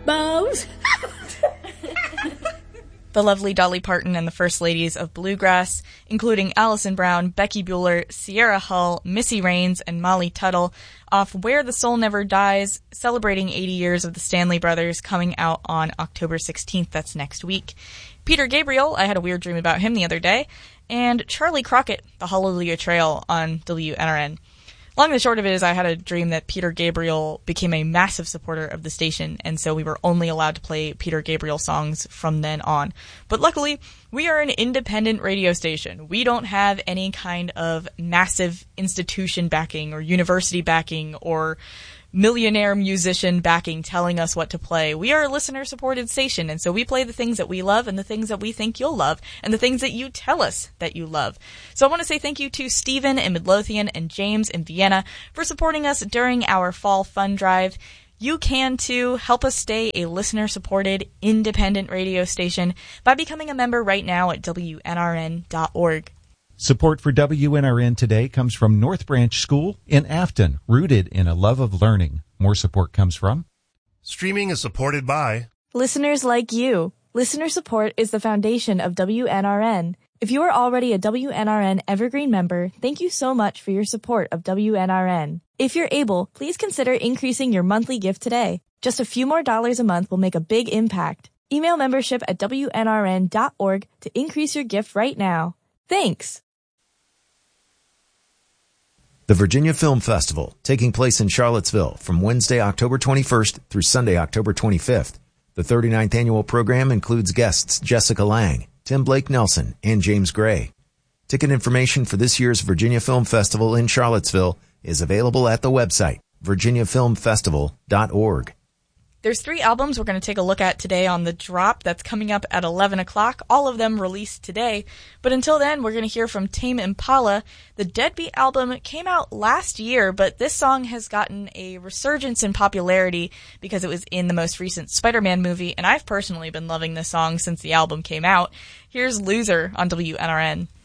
bows. The lovely Dolly Parton and the First Ladies of Bluegrass, including Alison Brown, Becky Bueller, Sierra Hull, Missy Raines, and Molly Tuttle, off Where the Soul Never Dies, celebrating 80 years of the Stanley Brothers, coming out on October 16th. That's next week. Peter Gabriel, I had a weird dream about him the other day, and Charlie Crockett, The Hallelujah Trail on WNRN. Long and short of it is I had a dream that Peter Gabriel became a massive supporter of the station, and so we were only allowed to play Peter Gabriel songs from then on. But luckily, we are an independent radio station. We don't have any kind of massive institution backing or university backing or millionaire musician backing telling us what to play. We are a listener-supported station, and so we play the things that we love and the things that we think you'll love and the things that you tell us that you love. So I want to say thank you to Stephen in Midlothian and James in Vienna for supporting us during our Fall Fun Drive. You can, too, help us stay a listener-supported, independent radio station by becoming a member right now at WNRN.org. Support for WNRN today comes from North Branch School in Afton, rooted in a love of learning. More support comes from Streaming is supported by listeners like you. Listener support is the foundation of WNRN. If you are already a WNRN Evergreen member, thank you so much for your support of WNRN. If you're able, please consider increasing your monthly gift today. Just a few more dollars a month will make a big impact. Email membership at WNRN.org to increase your gift right now. Thanks! The Virginia Film Festival, taking place in Charlottesville from Wednesday, October 21st through Sunday, October 25th. The 39th annual program includes guests Jessica Lange, Tim Blake Nelson, and James Gray. Ticket information for this year's Virginia Film Festival in Charlottesville is available at the website, virginiafilmfestival.org. There's 3 albums we're going to take a look at today on The Drop. That's coming up at 11 o'clock. All of them released today. But until then, we're going to hear from Tame Impala. The Deadbeat album came out last year, but this song has gotten a resurgence in popularity because it was in the most recent Spider-Man movie, and I've personally been loving this song since the album came out. Here's Loser on WNRN.